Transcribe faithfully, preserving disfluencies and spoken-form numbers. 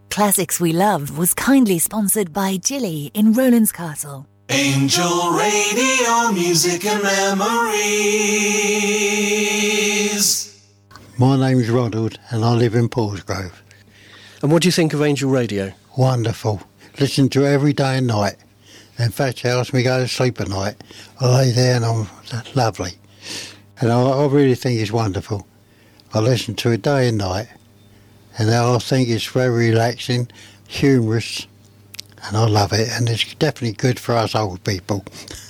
Classics We Love was kindly sponsored by Jilly in Rowlands Castle. Angel Radio, music and memories. My name's Ronald and I live in Paulsgrove. And what do you think of Angel Radio? Wonderful. Listen to it every day and night. In fact, it helps me go to sleep at night. I lay there and I'm lovely. And I, I really think it's wonderful. I listen to it day and night. And I think it's very relaxing, humorous, and I love it. And it's definitely good for us old people.